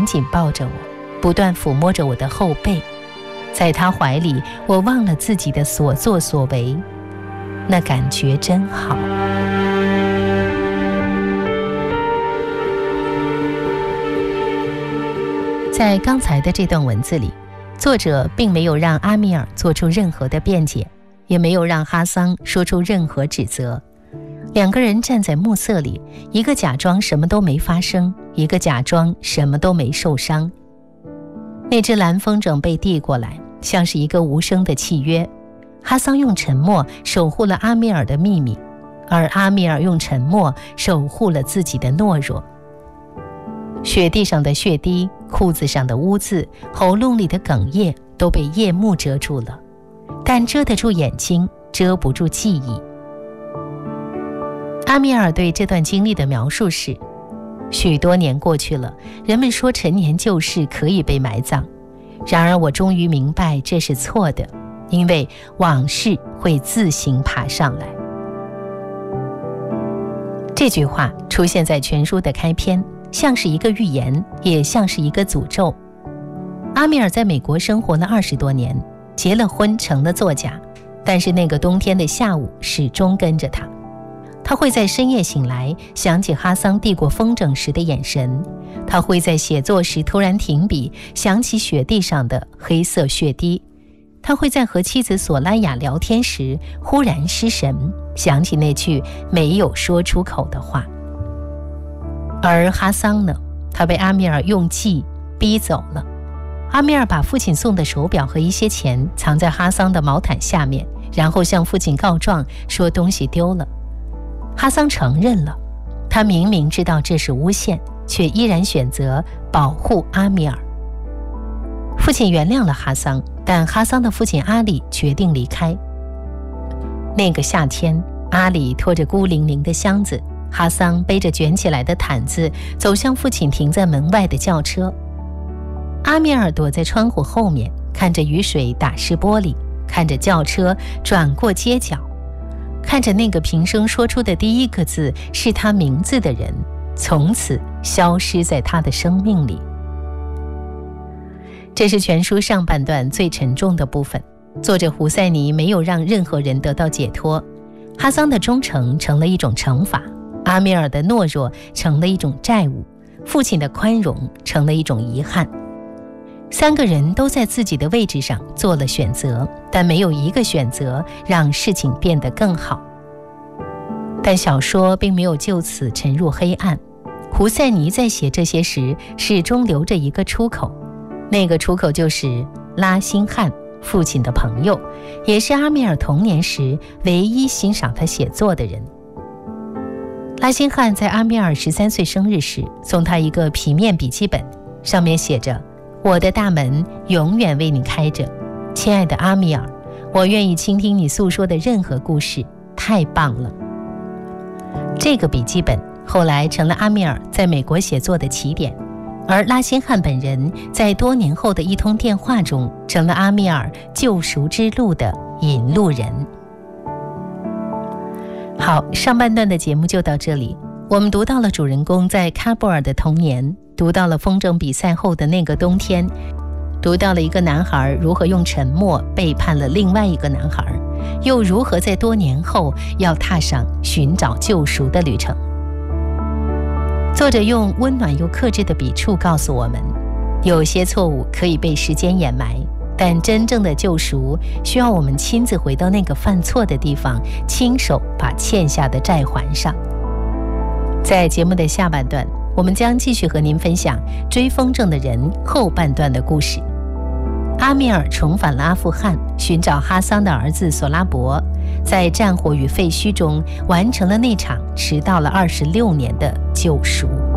紧抱着我，不断抚摸着我的后背。在他怀里，我忘了自己的所作所为，那感觉真好。在刚才的这段文字里，作者并没有让阿米尔做出任何的辩解，也没有让哈桑说出任何指责。两个人站在暮色里，一个假装什么都没发生，一个假装什么都没受伤。那只蓝风筝被递过来，像是一个无声的契约。哈桑用沉默守护了阿米尔的秘密，而阿米尔用沉默守护了自己的懦弱。雪地上的血滴，裤子上的污渍，喉咙里的哽咽，都被夜幕遮住了，但遮得住眼睛，遮不住记忆。阿米尔对这段经历的描述是：许多年过去了，人们说陈年旧事可以被埋葬，然而我终于明白这是错的，因为往事会自行爬上来。这句话出现在全书的开篇，像是一个预言，也像是一个诅咒。阿米尔在美国生活了20多年，结了婚，成了作家，但是那个冬天的下午始终跟着他。他会在深夜醒来，想起哈桑递过风筝时的眼神；他会在写作时突然停笔，想起雪地上的黑色血滴；他会在和妻子索拉雅聊天时忽然失神，想起那句没有说出口的话。而哈桑呢？他被阿米尔用计逼走了。阿米尔把父亲送的手表和一些钱藏在哈桑的毛毯下面，然后向父亲告状，说东西丢了。哈桑承认了，他明明知道这是诬陷，却依然选择保护阿米尔。父亲原谅了哈桑，但哈桑的父亲阿里决定离开。那个夏天，阿里拖着孤零零的箱子，哈桑背着卷起来的毯子，走向父亲停在门外的轿车。阿米尔躲在窗户后面，看着雨水打湿玻璃，看着轿车转过街角，看着那个平生说出的第一个字是他名字的人，从此消失在他的生命里。这是全书上半段最沉重的部分。作者胡塞尼没有让任何人得到解脱，哈桑的忠诚成了一种惩罚，阿米尔的懦弱成了一种债务，父亲的宽容成了一种遗憾。三个人都在自己的位置上做了选择，但没有一个选择让事情变得更好。但小说并没有就此沉入黑暗，胡塞尼在写这些时始终留着一个出口，那个出口就是拉辛汉，父亲的朋友，也是阿米尔童年时唯一欣赏他写作的人。拉辛汉在阿米尔13岁生日时送他一个平面笔记本，上面写着：我的大门永远为你开着，亲爱的阿米尔，我愿意倾听你诉说的任何故事，太棒了。这个笔记本后来成了阿米尔在美国写作的起点，而拉辛汉本人在多年后的一通电话中成了阿米尔救赎之路的引路人。好，上半段的节目就到这里。我们读到了主人公在喀布尔的童年，读到了风筝比赛后的那个冬天，读到了一个男孩如何用沉默背叛了另外一个男孩，又如何在多年后要踏上寻找救赎的旅程。作者用温暖又克制的笔触告诉我们，有些错误可以被时间掩埋，但真正的救赎需要我们亲自回到那个犯错的地方，亲手把欠下的债还上。在节目的下半段，我们将继续和您分享追风筝的人后半段的故事。阿米尔重返了阿富汗，寻找哈桑的儿子索拉伯，在战火与废墟中完成了那场迟到了26年的救赎。